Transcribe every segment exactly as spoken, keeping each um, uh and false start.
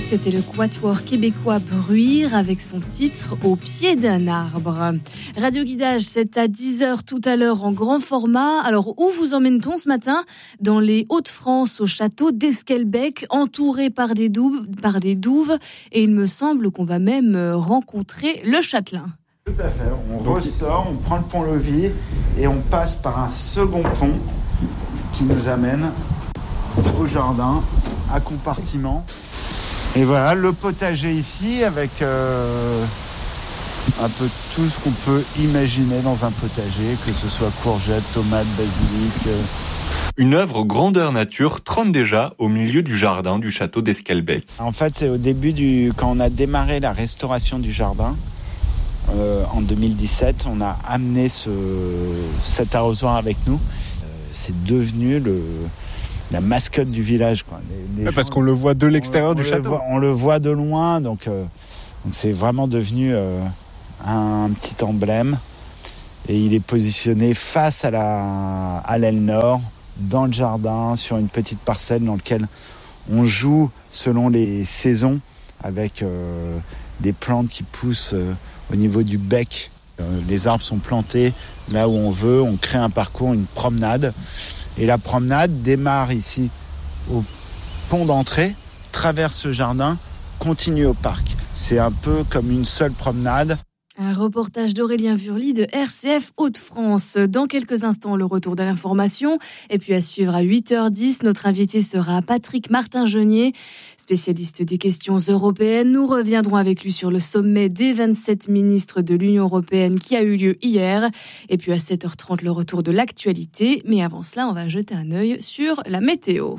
C'était le quatuor québécois Bruire avec son titre « Au pied d'un arbre ». Radio Guidage, c'est à dix heures tout à l'heure en grand format. Alors, où vous emmène-t-on ce matin ? Dans les Hauts-de-France, au château d'Esquelbecq, entouré par des douves, par des douves. Et il me semble qu'on va même rencontrer le châtelain. Tout à fait. On ressort, on prend le pont-levis et on passe par un second pont qui nous amène au jardin, à compartiment. Et voilà, le potager ici avec euh, un peu tout ce qu'on peut imaginer dans un potager, que ce soit courgettes, tomates, basilic. Euh. Une œuvre grandeur nature trône déjà au milieu du jardin du château d'Esquelbecq. En fait, c'est au début, du, quand on a démarré la restauration du jardin, euh, en deux mille dix-sept, on a amené ce, cet arrosoir avec nous. Euh, c'est devenu le... la mascotte du village, quoi. Les, les ouais, gens, parce qu'on le voit de l'extérieur on, du on château. Le voit, on le voit de loin, donc, euh, donc c'est vraiment devenu euh, un, un petit emblème. Et il est positionné face à, la, à l'aile nord, dans le jardin, sur une petite parcelle dans laquelle on joue selon les saisons, avec euh, des plantes qui poussent euh, au niveau du bec. Euh, les arbres sont plantés là où on veut, on crée un parcours, une promenade. Et la promenade démarre ici au pont d'entrée, traverse ce jardin, continue au parc. C'est un peu comme une seule promenade. Un reportage d'Aurélien Vurly de R C F Hauts-de-France. Dans quelques instants, le retour de l'information. Et puis à suivre à huit heures dix, notre invité sera Patrick Martin-Genier, spécialiste des questions européennes. Nous reviendrons avec lui sur le sommet des vingt-sept ministres de l'Union européenne qui a eu lieu hier. Et puis à sept heures trente, le retour de l'actualité. Mais avant cela, on va jeter un œil sur la météo.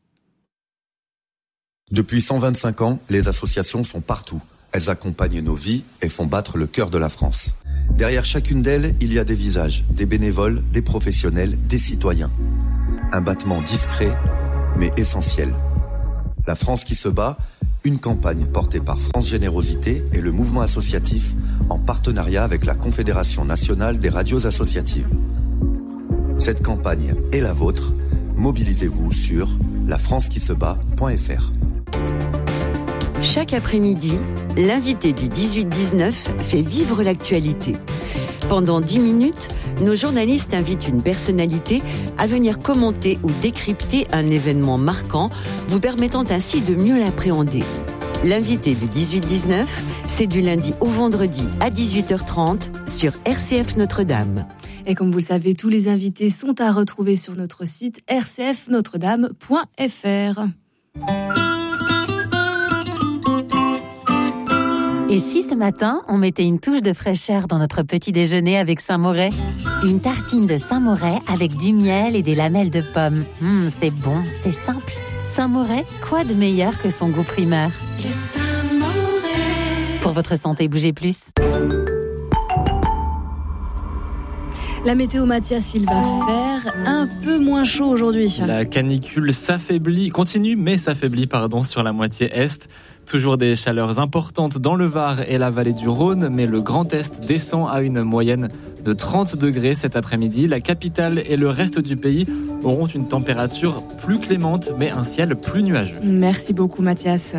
Depuis cent vingt-cinq ans, les associations sont partout. Elles accompagnent nos vies et font battre le cœur de la France. Derrière chacune d'elles, il y a des visages, des bénévoles, des professionnels, des citoyens. Un battement discret, mais essentiel. La France qui se bat, une campagne portée par France Générosité et le mouvement associatif en partenariat avec la Confédération nationale des radios associatives. Cette campagne est la vôtre. Mobilisez-vous sur la france qui se bat point f r. Chaque après-midi, l'invité du dix-huit dix-neuf fait vivre l'actualité. Pendant dix minutes, nos journalistes invitent une personnalité à venir commenter ou décrypter un événement marquant, vous permettant ainsi de mieux l'appréhender. L'invité du dix-huit dix-neuf, c'est du lundi au vendredi à dix-huit heures trente sur R C F Notre-Dame. Et comme vous le savez, tous les invités sont à retrouver sur notre site r c f notre dame point f r. Et si ce matin, on mettait une touche de fraîcheur dans notre petit déjeuner avec Saint-Moret ? Une tartine de Saint-Moret avec du miel et des lamelles de pommes. Mmh, c'est bon, c'est simple. Saint-Moret, quoi de meilleur que son goût primaire ? Le Saint-Moret. Pour votre santé, bougez plus. La météo, Mathias, il va faire un peu moins chaud aujourd'hui. La canicule s'affaiblit, continue, mais s'affaiblit, pardon, sur la moitié est. Toujours des chaleurs importantes dans le Var et la vallée du Rhône, mais le Grand Est descend à une moyenne de trente degrés cet après-midi. La capitale et le reste du pays auront une température plus clémente, mais un ciel plus nuageux. Merci beaucoup, Mathias.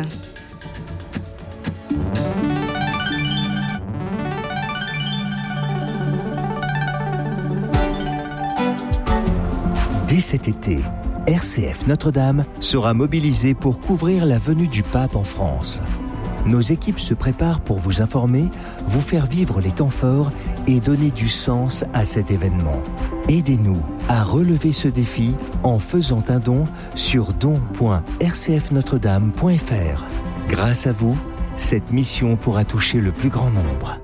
Dès cet été, R C F Notre-Dame sera mobilisée pour couvrir la venue du pape en France. Nos équipes se préparent pour vous informer, vous faire vivre les temps forts et donner du sens à cet événement. Aidez-nous à relever ce défi en faisant un don sur don point r c f notre dame point f r. Grâce à vous, cette mission pourra toucher le plus grand nombre.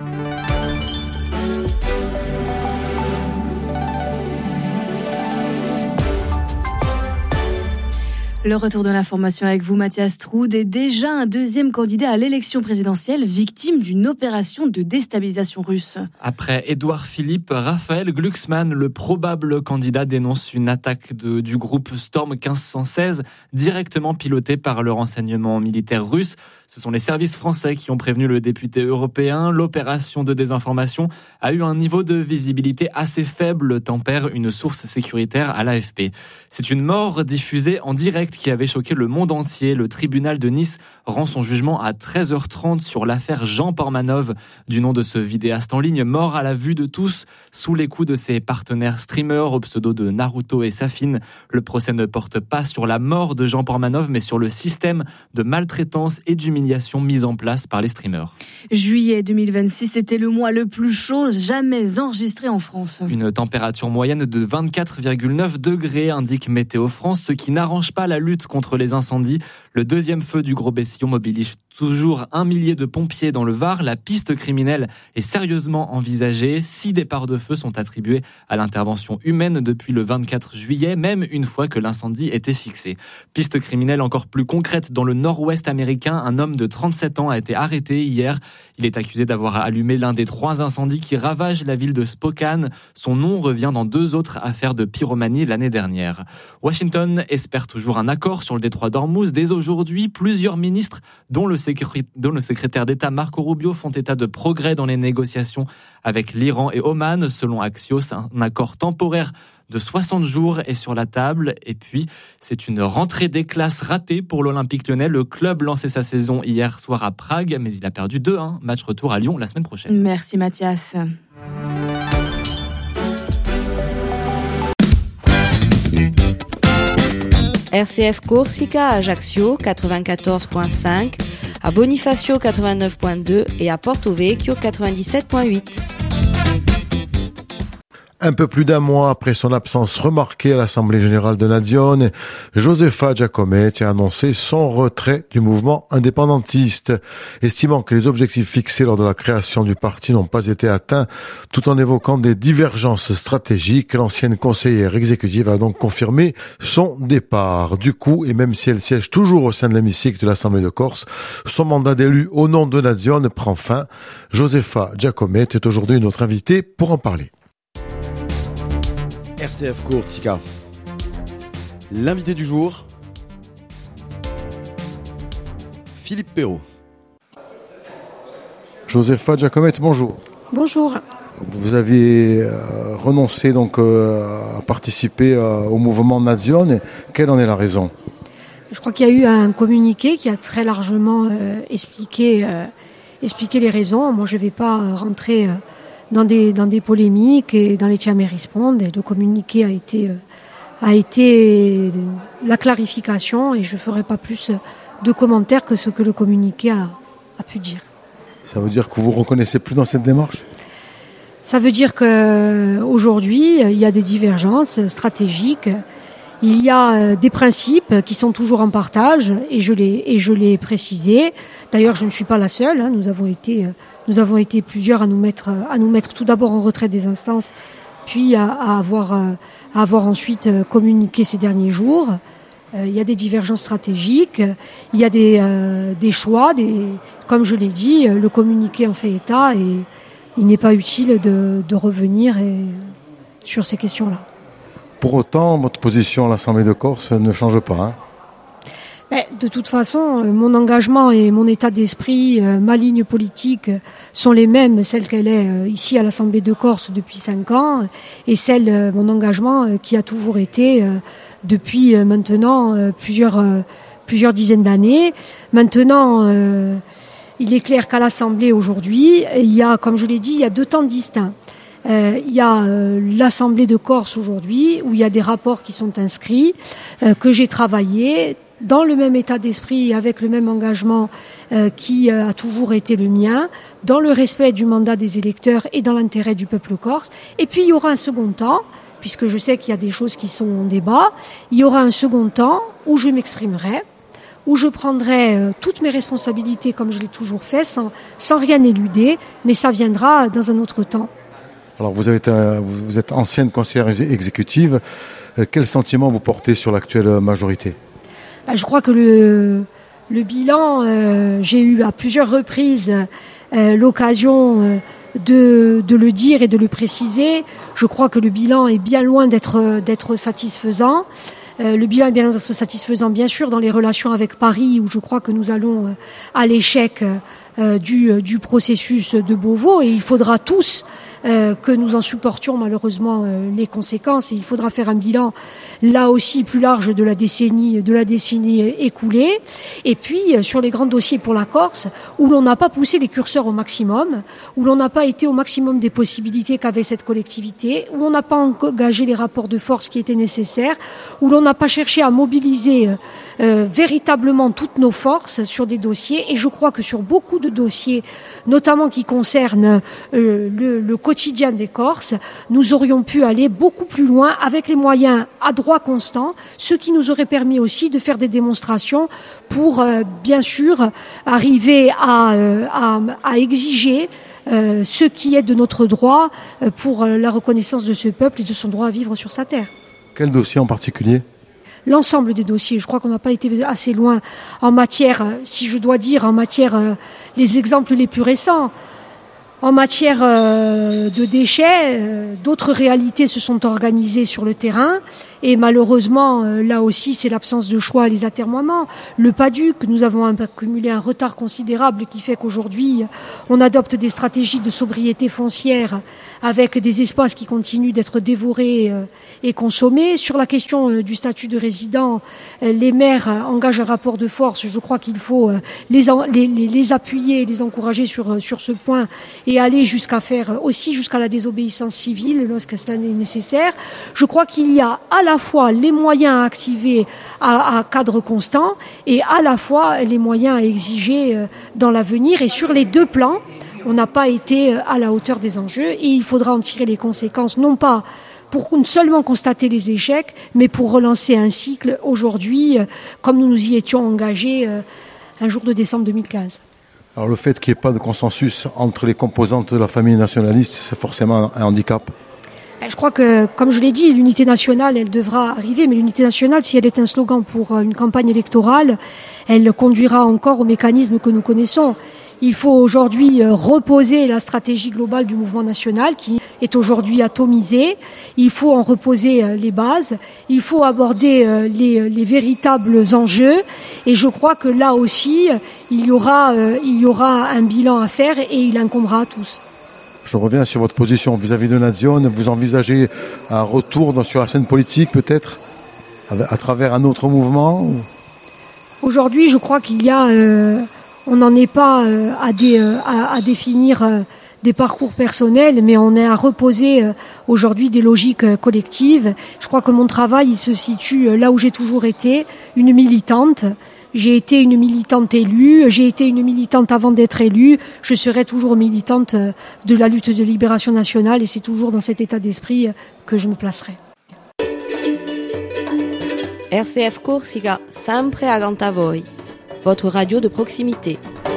Le retour de l'information avec vous, Mathias Troud, est déjà un deuxième candidat à l'élection présidentielle victime d'une opération de déstabilisation russe. Après Édouard Philippe, Raphaël Glucksmann, le probable candidat, dénonce une attaque de, du groupe Storm quinze cent seize, directement pilotée par le renseignement militaire russe. Ce sont les services français qui ont prévenu le député européen. L'opération de désinformation a eu un niveau de visibilité assez faible, tempère une source sécuritaire à l'A F P. C'est une mort diffusée en direct qui avait choqué le monde entier. Le tribunal de Nice rend son jugement à treize heures trente sur l'affaire Jean Portmanov, du nom de ce vidéaste en ligne, mort à la vue de tous, sous les coups de ses partenaires streamers au pseudo de Naruto et Safin. Le procès ne porte pas sur la mort de Jean Portmanov, mais sur le système de maltraitance et d'humiliation mis en place par les streamers. Juillet deux mille vingt-six était le mois le plus chaud jamais enregistré en France. Une température moyenne de vingt-quatre virgule neuf degrés, indique Météo France, ce qui n'arrange pas la lutte contre les incendies. Le deuxième feu du Gros Bessillon mobilise toujours un millier de pompiers dans le Var. La piste criminelle est sérieusement envisagée. Six départs de feu sont attribués à l'intervention humaine depuis le vingt-quatre juillet, même une fois que l'incendie était fixé. Piste criminelle encore plus concrète dans le nord-ouest américain. Un homme de trente-sept ans a été arrêté hier. Il est accusé d'avoir allumé l'un des trois incendies qui ravagent la ville de Spokane. Son nom revient dans deux autres affaires de pyromanie l'année dernière. Washington espère toujours un accord sur le détroit d'Ormuz. Dès aujourd'hui, plusieurs ministres, dont le, sécurité, dont le secrétaire d'État Marco Rubio, font état de progrès dans les négociations avec l'Iran et Oman. Selon Axios, un accord temporaire de soixante jours est sur la table. Et puis, c'est une rentrée des classes ratée pour l'Olympique lyonnais. Le club lançait sa saison hier soir à Prague, mais il a perdu deux un. Match retour à Lyon la semaine prochaine. Merci Mathias. R C F Corsica à Ajaccio quatre-vingt-quatorze virgule cinq, à Bonifacio quatre-vingt-neuf virgule deux et à Porto Vecchio quatre-vingt-dix-sept virgule huit. Un peu plus d'un mois après son absence remarquée à l'Assemblée générale de Nazione, Josefa Giacometti a annoncé son retrait du mouvement indépendantiste, estimant que les objectifs fixés lors de la création du parti n'ont pas été atteints, tout en évoquant des divergences stratégiques. L'ancienne conseillère exécutive a donc confirmé son départ. Du coup, et même si elle siège toujours au sein de l'hémicycle de l'Assemblée de Corse, son mandat d'élu au nom de Nazione prend fin. Josefa Giacometti est aujourd'hui notre invitée pour en parler. R C F Corsica. L'invité du jour, Philippe Perrault. Josefa Giacometti, bonjour. Bonjour. Vous avez euh, renoncé donc euh, à participer euh, au mouvement Nazione. Quelle en est la raison ? Je crois qu'il y a eu un communiqué qui a très largement euh, expliqué, euh, expliqué les raisons. Moi, je ne vais pas rentrer euh, dans des dans des polémiques et dans les tiamé risponde. Le communiqué a été euh, a été la clarification et je ferai pas plus de commentaires que ce que le communiqué a, a pu dire. Ça veut dire que vous vous reconnaissez plus dans cette démarche ? Ça veut dire qu'aujourd'hui, il y a des divergences stratégiques. Il y a des principes qui sont toujours en partage et je l'ai et je l'ai précisé. D'ailleurs, je ne suis pas la seule. Hein. Nous avons été nous avons été plusieurs à nous mettre à nous mettre tout d'abord en retrait des instances, puis à, à avoir à avoir ensuite communiqué ces derniers jours. Euh, il y a des divergences stratégiques. Il y a des euh, des choix. Des comme je l'ai dit, le communiqué en fait état et il n'est pas utile de, de revenir et, sur ces questions-là. Pour autant, votre position à l'Assemblée de Corse ne change pas. Hein ? Mais de toute façon, mon engagement et mon état d'esprit, ma ligne politique sont les mêmes, celle qu'elle est ici à l'Assemblée de Corse depuis cinq ans, et celle, mon engagement qui a toujours été depuis maintenant plusieurs, plusieurs dizaines d'années. Maintenant, il est clair qu'à l'Assemblée aujourd'hui, il y a, comme je l'ai dit, il y a deux temps distincts. Euh, il y a euh, l'Assemblée de Corse aujourd'hui, où il y a des rapports qui sont inscrits, euh, que j'ai travaillé dans le même état d'esprit et avec le même engagement euh, qui euh, a toujours été le mien, dans le respect du mandat des électeurs et dans l'intérêt du peuple corse. Et puis il y aura un second temps, puisque je sais qu'il y a des choses qui sont en débat, il y aura un second temps où je m'exprimerai, où je prendrai euh, toutes mes responsabilités comme je l'ai toujours fait, sans, sans rien éluder, mais ça viendra dans un autre temps. Alors vous êtes, vous êtes ancienne conseillère exécutive. Quel sentiment vous portez sur l'actuelle majorité ? Je crois que le, le bilan, euh, j'ai eu à plusieurs reprises euh, l'occasion euh, de, de le dire et de le préciser. Je crois que le bilan est bien loin d'être, d'être satisfaisant. Euh, le bilan est bien satisfaisant, bien sûr, dans les relations avec Paris, où je crois que nous allons euh, à l'échec euh, du, euh, du processus de Beauvau, et il faudra tous euh, que nous en supportions malheureusement euh, les conséquences, et il faudra faire un bilan là aussi plus large de la décennie, de la décennie écoulée. Et puis euh, sur les grands dossiers pour la Corse, où l'on n'a pas poussé les curseurs au maximum, où l'on n'a pas été au maximum des possibilités qu'avait cette collectivité, où on n'a pas engagé les rapports de force qui étaient nécessaires, où l'on n'a pas cherché à mobiliser euh, euh, véritablement toutes nos forces sur des dossiers. Et je crois que sur beaucoup de dossiers, notamment qui concernent euh, le, le quotidien des Corses, nous aurions pu aller beaucoup plus loin avec les moyens à droit constant, ce qui nous aurait permis aussi de faire des démonstrations pour, euh, bien sûr, arriver à, euh, à, à exiger euh, ce qui est de notre droit euh, pour euh, la reconnaissance de ce peuple et de son droit à vivre sur sa terre. Quel dossier en particulier ? L'ensemble des dossiers. Je crois qu'on n'a pas été assez loin en matière, si je dois dire, en matière, euh, les exemples les plus récents. En matière euh, de déchets, euh, d'autres réalités se sont organisées sur le terrain. Et malheureusement, euh, là aussi, c'est l'absence de choix et les atermoiements. Le PADUC, nous avons accumulé un retard considérable qui fait qu'aujourd'hui, on adopte des stratégies de sobriété foncière avec des espaces qui continuent d'être dévorés euh, et consommés. Sur la question euh, du statut de résident, euh, les maires euh, engagent un rapport de force. Je crois qu'il faut euh, les, en, les, les, les appuyer, les encourager sur, sur ce point et aller jusqu'à faire aussi jusqu'à la désobéissance civile lorsque cela est nécessaire. Je crois qu'il y a à la fois les moyens à activer à, à cadre constant et à la fois les moyens à exiger euh, dans l'avenir. Et sur les deux plans, on n'a pas été à la hauteur des enjeux et il faudra en tirer les conséquences, non pas pour seulement constater les échecs, mais pour relancer un cycle aujourd'hui, euh, comme nous nous y étions engagés euh, un jour de décembre deux mille quinze. Alors le fait qu'il n'y ait pas de consensus entre les composantes de la famille nationaliste, c'est forcément un handicap. Je crois que, comme je l'ai dit, l'unité nationale, elle devra arriver, mais l'unité nationale, si elle est un slogan pour une campagne électorale, elle conduira encore aux mécanismes que nous connaissons. Il faut aujourd'hui reposer la stratégie globale du mouvement national qui est aujourd'hui atomisée. Il faut en reposer les bases. Il faut aborder les, les véritables enjeux. Et je crois que là aussi, il y aura, il y aura un bilan à faire et il incombera à tous. Je reviens sur votre position vis-à-vis de Nazione. Vous envisagez un retour dans, sur la scène politique peut-être à, à travers un autre mouvement ou... Aujourd'hui, je crois qu'il y a... Euh, on n'en est pas euh, à, des, euh, à, à définir euh, des parcours personnels, mais on est à reposer euh, aujourd'hui des logiques euh, collectives. Je crois que mon travail, il se situe euh, là où j'ai toujours été, une militante. J'ai été une militante élue, j'ai été une militante avant d'être élue, je serai toujours militante euh, de la lutte de libération nationale et c'est toujours dans cet état d'esprit euh, que je me placerai. R C F Corsica, sempre accanto a voi. Votre radio de proximité.